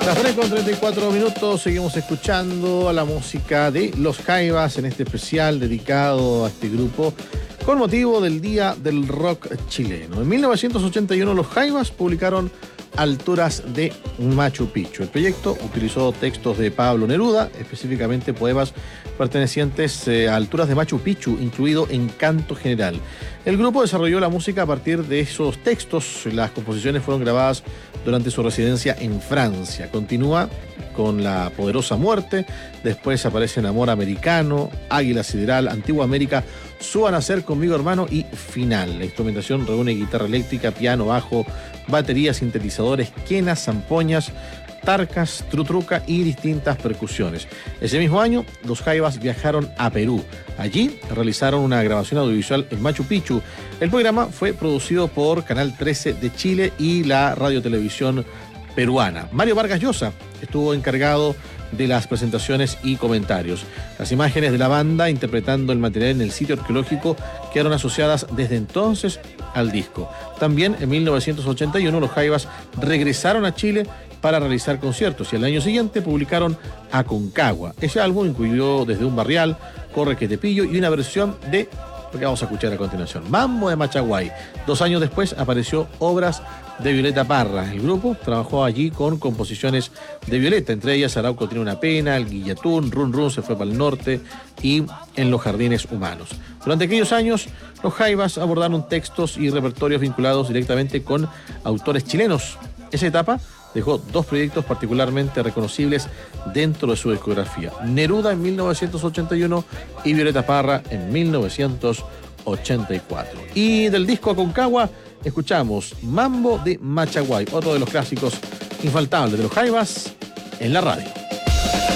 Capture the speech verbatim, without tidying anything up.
Las tres con treinta y cuatro minutos, seguimos escuchando a la música de Los Jaivas en este especial dedicado a este grupo con motivo del Día del Rock chileno. En mil novecientos ochenta y uno los Jaivas publicaron Alturas de Machu Picchu. El proyecto utilizó textos de Pablo Neruda, específicamente poemas pertenecientes eh, a Alturas de Machu Picchu, incluido en canto general. El grupo desarrolló la música a partir de esos textos. Las composiciones fueron grabadas durante su residencia en Francia. Continúa con La Poderosa Muerte, después aparecen Amor Americano, Águila Sideral, Antigua América, Suba a Nacer Conmigo Hermano y Final. La instrumentación reúne guitarra eléctrica, piano, bajo, batería, sintetizadores, quenas, zampoñas, tarcas, trutruca y distintas percusiones. Ese mismo año, los Jaivas viajaron a Perú. Allí realizaron una grabación audiovisual en Machu Picchu. El programa fue producido por Canal trece de Chile y la radiotelevisión peruana. Mario Vargas Llosa estuvo encargado de las presentaciones y comentarios. Las imágenes de la banda interpretando el material en el sitio arqueológico quedaron asociadas desde entonces al disco. También en mil novecientos ochenta y uno los Jaivas regresaron a Chile para realizar conciertos y al año siguiente publicaron Aconcagua. Ese álbum incluyó Desde un Barrial, Corre que te pillo y una versión de lo que vamos a escuchar a continuación, Mambo de Machaguay. Dos años después apareció Obras de Violeta Parra. El grupo trabajó allí con composiciones de Violeta, entre ellas Arauco tiene una pena, El Guillatún, Run Run se fue para el norte y En los Jardines Humanos. Durante aquellos años, los Jaivas abordaron textos y repertorios vinculados directamente con autores chilenos. Esa etapa dejó dos proyectos particularmente reconocibles dentro de su discografía: Neruda en mil novecientos ochenta y uno y Violeta Parra en mil novecientos ochenta y cuatro. Y del disco Aconcagua escuchamos Mambo de Machaguay, otro de los clásicos infaltables de los Jaivas en la radio.